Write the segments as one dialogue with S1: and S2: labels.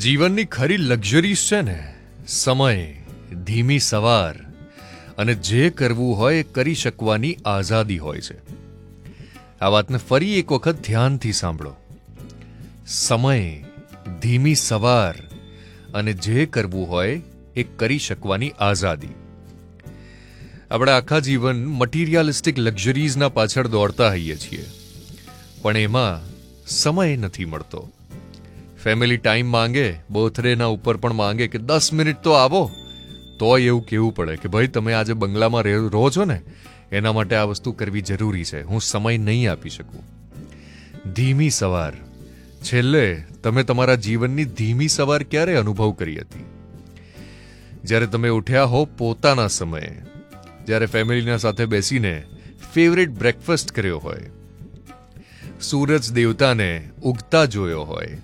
S1: જીવનની ખરી લક્ઝરીઝ છે ને સમય, ધીમી સવાર અને જે કરવું હોય એ કરી શકવાની આઝાદી હોય છે. આ વાતને ફરી એક વખત ધ્યાનથી સાંભળો. સમય, ધીમી સવાર અને જે કરવું હોય એ કરી શકવાની આઝાદી. આપણે આખા જીવન મટીરિયાલિસ્ટિક લક્ઝરીઝના પાછળ દોડતા હોઈએ છીએ, પણ એમાં સમય નથી મળતો. ફેમિલી ટાઈમ માંગે, બર્થડેના ઉપર પણ માંગે કે 10 મિનિટ તો આવો, તોય એવું કહેવું પડે કે ભાઈ તમે આજે બંગલામાં રહો છો ને, એના માટે આ વસ્તુ કરવી જરૂરી છે, હું સમય નહીં આપી શકું. ધીમી સવાર. છેલ્લે તમે તમારા જીવનની ધીમી સવાર ક્યારે અનુભવ કરી હતી? જ્યારે તમે ઉઠ્યા હો પોતાના સમયે, જ્યારે ફેમિલીના સાથે બેસીને ફેવરેટ બ્રેકફાસ્ટ કર્યો હોય, સૂરજ દેવતાને ઉગતા જોયો હોય,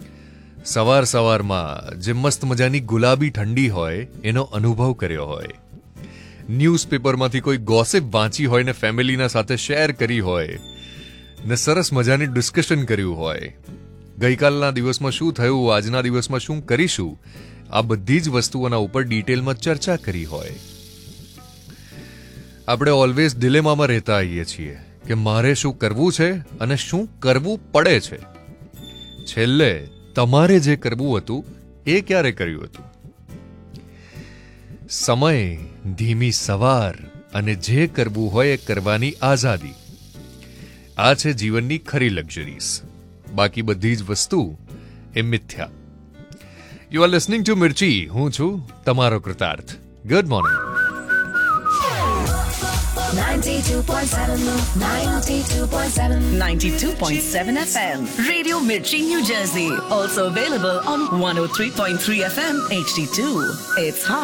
S1: સવારમાં જે મસ્ત મજાની ગુલાબી ઠંડી હોય એનો અનુભવ કર્યો હોય, ન્યૂઝપેપરમાંથી કોઈ ગોસિપ વાંચી હોય ને ફેમિલીના સાથે શેર કરી હોય ને સરસ મજાની ડિસ્કશન કર્યું હોય, ગઈકાલના દિવસમાં શું થયું, આજના દિવસમાં શું કરીશું, આ બધી જ વસ્તુઓના ઉપર ડિટેલમાં ચર્ચા કરી હોય. આપણે ઓલવેઝ ડિલેમામાં રહેતા આવીએ છીએ કે મારે શું કરવું છે અને શું કરવું પડે છે. છેલ્લે તમારે જે કરવું હતું એ ક્યારે કર્યું હતું? સમય, ધીમી સવાર અને જે કરવું હોય એ કરવાની આઝાદી. આ છે જીવનની ખરી લક્ઝરીઝ. બાકી બધી જ વસ્તુ એ મિથ્યા. યુ આર લિસનિંગ ટુ મિર્ચી. હું છું તમારો કૃતાર્થ. Good morning.
S2: 92.7 FM. Radio Mirchi, New Jersey. Also available on 103.3 FM HD2. It's hot.